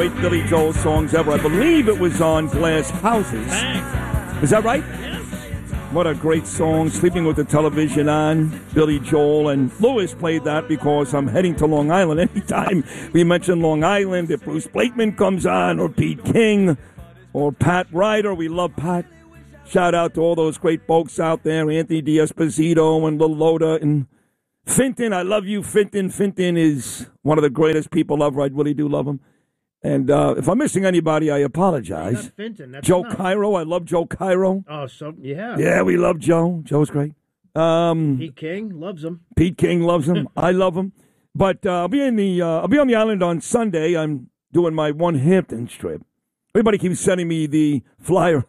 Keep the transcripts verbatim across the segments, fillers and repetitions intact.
Great Billy Joel songs ever. I believe it was on Glass Houses. Bang. Is that right? Yes. What a great song. Sleeping with the television on. Billy Joel. And Lewis played that because I'm heading to Long Island. Anytime we mention Long Island, if Bruce Blakeman comes on, or Pete King, or Pat Ryder, we love Pat. Shout out to all those great folks out there. Anthony D'Esposito and Lil Loda and Finton. I love you, Finton. Finton is one of the greatest people ever. I really do love him. And uh, if I'm missing anybody, I apologize. Not Finton, that's Joe enough. Cairo. I love Joe Cairo. Oh, so, yeah. Yeah, we love Joe. Joe's great. Um, Pete King loves him. Pete King loves him. I love him. But uh, I'll be in the uh, I'll be on the island on Sunday. I'm doing my One Hamptons trip. Everybody keeps sending me the flyer,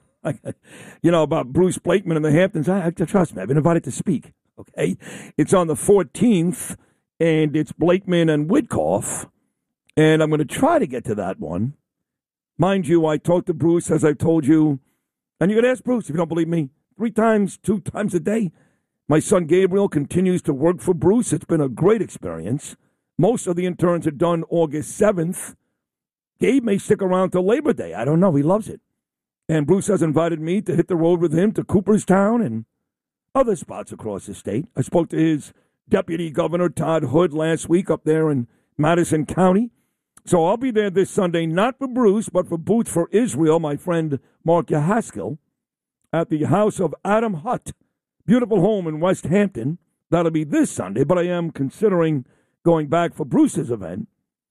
you know, about Bruce Blakeman and the Hamptons. I, I trust me. I've been invited to speak. Okay, it's on the fourteenth, and it's Blakeman and Witkoff. And I'm going to try to get to that one. Mind you, I talked to Bruce, as I told you, and you can ask Bruce if you don't believe me, three times, two times a day. My son Gabriel continues to work for Bruce. It's been a great experience. Most of the interns are done August seventh. Gabe may stick around till Labor Day. I don't know. He loves it. And Bruce has invited me to hit the road with him to Cooperstown and other spots across the state. I spoke to his deputy governor, Todd Hood, last week up there in Madison County. So I'll be there this Sunday, not for Bruce, but for Boots for Israel, my friend Mark Yahaskill, at the house of Adam Hutt. Beautiful home in West Hampton. That'll be this Sunday, but I am considering going back for Bruce's event.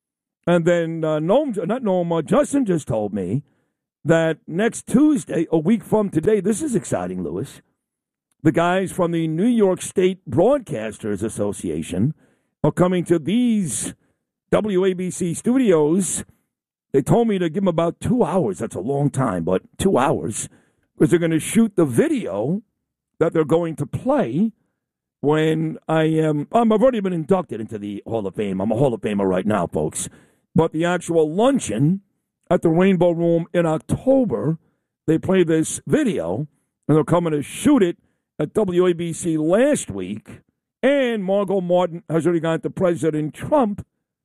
And then uh, Noam, not Noam, uh, Justin just told me that next Tuesday, a week from today, this is exciting, Lewis, the guys from the New York State Broadcasters Association are coming to these W A B C studios. They told me to give them about two hours. That's a long time, but two hours. Because they're going to shoot the video that they're going to play when I am, um, I've already been inducted into the Hall of Fame. I'm a Hall of Famer right now, folks. But the actual luncheon at the Rainbow Room in October, they play this video, and they're coming to shoot it at W A B C last week. And Margot Martin has already gone to President Trump.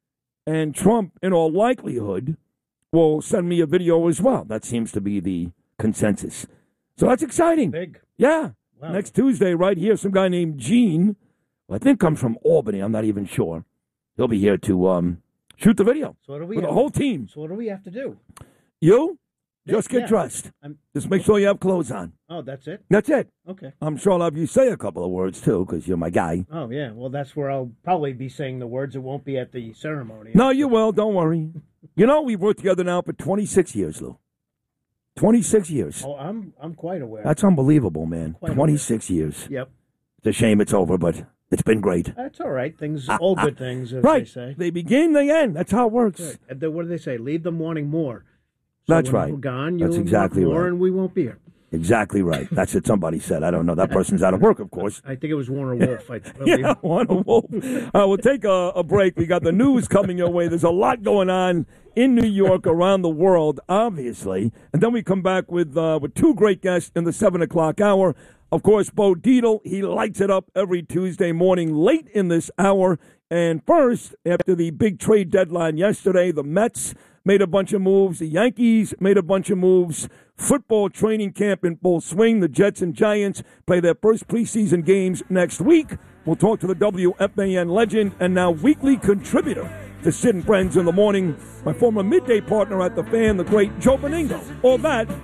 And Trump, in all likelihood, will send me a video as well. That seems to be the consensus. So that's exciting. Big. Yeah. Wow. Next Tuesday, right here, some guy named Gene, who I think comes from Albany. I'm not even sure. He'll be here to um, shoot the video So what do we with have? the whole team. So what do we have to do? You just get Yeah. dressed. I'm, Just make sure you have clothes on. oh, that's it? That's it. Okay. I'm sure I'll have you say a couple of words, too, because you're my guy. Oh, yeah. Well, that's where I'll probably be saying the words. It won't be at the ceremony. No, you will. Don't worry. You know, we've worked together now for twenty-six years, Lou. twenty-six years. Oh, I'm I'm quite aware. That's unbelievable, man. Quite twenty-six years. Yep. It's a shame it's over, but it's been great. That's all right. Things, all good things, as Right. they say. They begin, they end. That's how it works. Good. And then what do they say? Leave them wanting more. So That's when right. we're gone, That's you'll exactly want more, right. and we won't be here. Exactly right. That's what somebody said. I don't know. That person's out of work, of course. I think it was Warner Wolf. I Yeah, Warner Wolf. Uh, we'll take a, a break. We got the news coming your way. There's a lot going on in New York, around the world, obviously. And then we come back with uh, with two great guests in the seven o'clock hour. Of course, Bo Dietl, he lights it up every Tuesday morning late in this hour. And first, after the big trade deadline yesterday, the Mets made a bunch of moves. The Yankees made a bunch of moves. Football training camp in full swing. The Jets and Giants play their first preseason games next week. We'll talk to the W F A N legend and now weekly contributor to Sid and Friends in the Morning, my former midday partner at The Fan, the great Joe Beningo. All that